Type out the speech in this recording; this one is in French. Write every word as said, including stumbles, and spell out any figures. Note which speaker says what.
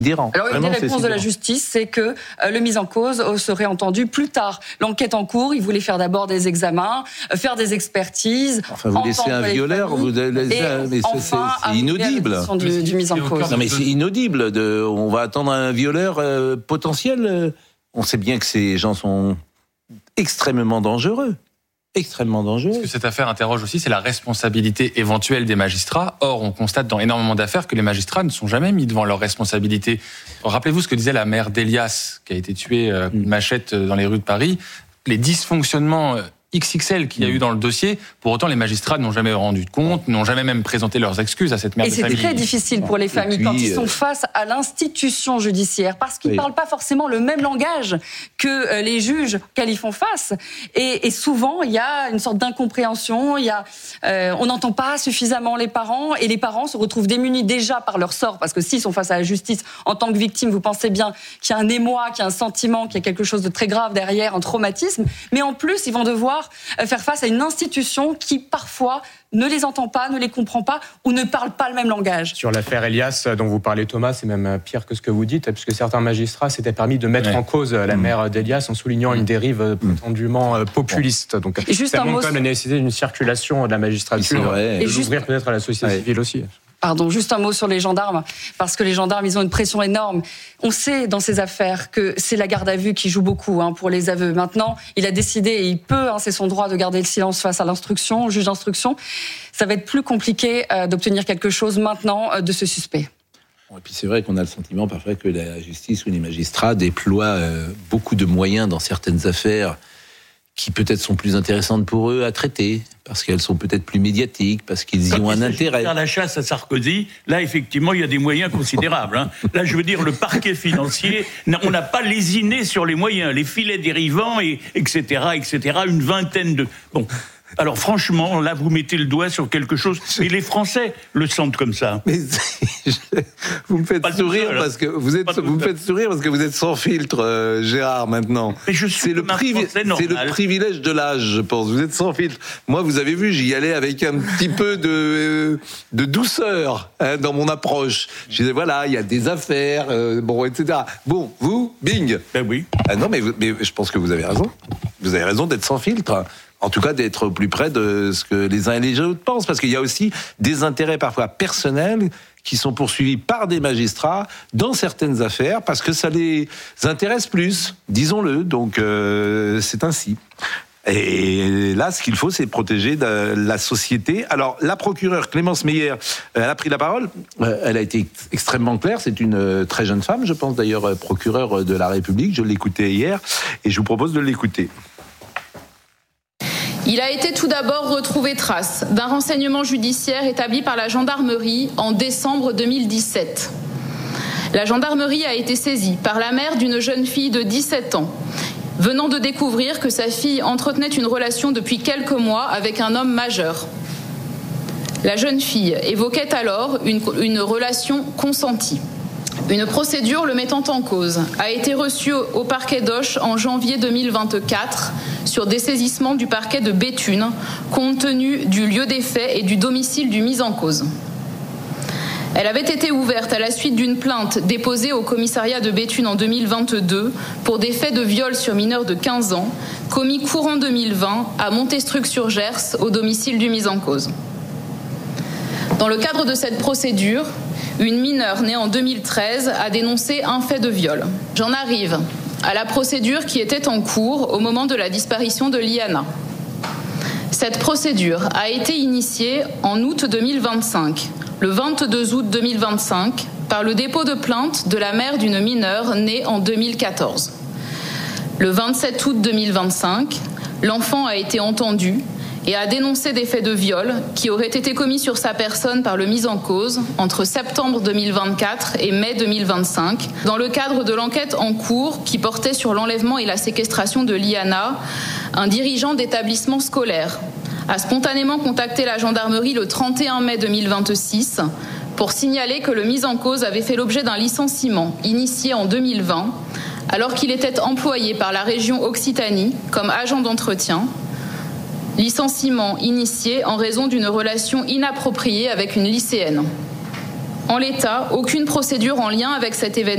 Speaker 1: Dérant.
Speaker 2: Alors, une
Speaker 1: Vraiment,
Speaker 2: des réponses de la
Speaker 1: sidérant.
Speaker 2: justice, c'est que euh, le mis en cause serait entendu plus tard. L'enquête en cours, il voulait faire d'abord des examens, euh, faire des expertises.
Speaker 1: Enfin, vous laissez un violeur, vous laissez un... mais c'est, c'est, c'est inaudible.
Speaker 2: Du, du mis en cause.
Speaker 1: Non, mais c'est inaudible. De... On va attendre un violeur euh, potentiel. On sait bien que ces gens sont extrêmement dangereux. Extrêmement dangereux.
Speaker 3: Ce que cette affaire interroge aussi, c'est la responsabilité éventuelle des magistrats. Or, on constate dans énormément d'affaires que les magistrats ne sont jamais mis devant leurs responsabilités. Rappelez-vous ce que disait la mère d'Elias, qui a été tuée à coups de machette dans les rues de Paris. Les dysfonctionnements X X L qu'il y a eu dans le dossier, pour autant les magistrats n'ont jamais rendu de compte, n'ont jamais même présenté leurs excuses à cette mère
Speaker 2: et
Speaker 3: de famille.
Speaker 2: Et c'est très difficile pour les familles puis, quand ils sont face à l'institution judiciaire, parce qu'ils ne oui. parlent pas forcément le même langage que les juges qu'elles y font face. Et, et souvent, il y a une sorte d'incompréhension, il y a, euh, on n'entend pas suffisamment les parents, et les parents se retrouvent démunis déjà par leur sort, parce que s'ils sont face à la justice, en tant que victime, vous pensez bien qu'il y a un émoi, qu'il y a un sentiment, qu'il y a quelque chose de très grave derrière, un traumatisme, mais en plus, ils vont devoir faire face à une institution qui, parfois, ne les entend pas, ne les comprend pas ou ne parle pas le même langage.
Speaker 4: Sur l'affaire Elias dont vous parlez, Thomas, c'est même pire que ce que vous dites, puisque certains magistrats s'étaient permis de mettre ouais. en cause la mmh. mère d'Elias en soulignant mmh. une dérive prétendument populiste. Donc,
Speaker 2: et juste
Speaker 4: ça
Speaker 2: un
Speaker 4: montre
Speaker 2: mot
Speaker 4: quand même la nécessité d'une circulation de la magistrature et, et de l'ouvrir peut-être à la société ouais. civile aussi.
Speaker 2: Pardon, juste un mot sur les gendarmes, parce que les gendarmes, ils ont une pression énorme. On sait dans ces affaires que c'est la garde à vue qui joue beaucoup hein, pour les aveux. Maintenant, il a décidé, et il peut, hein, c'est son droit de garder le silence face à l'instruction, au juge d'instruction. Ça va être plus compliqué euh, d'obtenir quelque chose maintenant euh, de ce suspect.
Speaker 1: Et puis c'est vrai qu'on a le sentiment parfois que la justice ou les magistrats déploient euh, beaucoup de moyens dans certaines affaires qui peut-être sont plus intéressantes pour eux à traiter, parce qu'elles sont peut-être plus médiatiques, parce qu'ils y ont un intérêt.
Speaker 5: Faire la chasse à Sarkozy, là effectivement il y a des moyens considérables. Hein. Là je veux dire le parquet financier, on n'a pas lésiné sur les moyens, les filets dérivants et etc etc une vingtaine de bon. Alors franchement, là vous mettez le doigt sur quelque chose, mais les Français le sentent comme ça.
Speaker 1: Mais vous me faites sourire seul, parce que vous êtes, vous me faites sourire parce que vous êtes sans filtre, euh, Gérard maintenant.
Speaker 5: Mais je suis
Speaker 1: c'est le privi- c'est le privilège de l'âge, je pense. Vous êtes sans filtre. Moi, vous avez vu, j'y allais avec un petit peu de euh, de douceur hein, dans mon approche. Je disais voilà, il y a des affaires, euh, bon, et cetera. Bon, vous, bing.
Speaker 5: Ben oui.
Speaker 1: Ah non, mais, mais je pense que vous avez raison. Vous avez raison d'être sans filtre. En tout cas, d'être au plus près de ce que les uns et les autres pensent. Parce qu'il y a aussi des intérêts parfois personnels qui sont poursuivis par des magistrats dans certaines affaires parce que ça les intéresse plus, disons-le. Donc, euh, c'est ainsi. Et là, ce qu'il faut, c'est protéger la société. Alors, la procureure Clémence Meyer, elle a pris la parole. Elle a été extrêmement claire. C'est une très jeune femme, je pense d'ailleurs, procureure de la République. Je l'écoutais hier et je vous propose de l'écouter.
Speaker 6: Il a été tout d'abord retrouvé trace d'un renseignement judiciaire établi par la gendarmerie en décembre deux mille dix-sept. La gendarmerie a été saisie par la mère d'une jeune fille de dix-sept ans, venant de découvrir que sa fille entretenait une relation depuis quelques mois avec un homme majeur. La jeune fille évoquait alors une, une relation consentie. Une procédure le mettant en cause a été reçue au parquet d'Auch en janvier deux mille vingt-quatre sur dessaisissement du parquet de Béthune, compte tenu du lieu des faits et du domicile du mis en cause. Elle avait été ouverte à la suite d'une plainte déposée au commissariat de Béthune en deux mille vingt-deux pour des faits de viol sur mineur de quinze ans, commis courant deux mille vingt à Montestruc-sur-Gers, au domicile du mis en cause. Dans le cadre de cette procédure, une mineure née en deux mille treize a dénoncé un fait de viol. J'en arrive à la procédure qui était en cours au moment de la disparition de Liana. Cette procédure a été initiée en août deux mille vingt-cinq, le vingt-deux août deux mille vingt-cinq, par le dépôt de plainte de la mère d'une mineure née en deux mille quatorze. Le vingt-sept août deux mille vingt-cinq, l'enfant a été entendu et a dénoncé des faits de viol qui auraient été commis sur sa personne par le mis en cause entre septembre deux mille vingt-quatre et mai deux mille vingt-cinq, dans le cadre de l'enquête en cours qui portait sur l'enlèvement et la séquestration de Liana, un dirigeant d'établissement scolaire a spontanément contacté la gendarmerie le trente et un mai deux mille vingt-six pour signaler que le mis en cause avait fait l'objet d'un licenciement initié en deux mille vingt, alors qu'il était employé par la région Occitanie comme agent d'entretien. Licenciement initié en raison d'une relation inappropriée avec une lycéenne. En l'état, aucune procédure en lien avec cet événement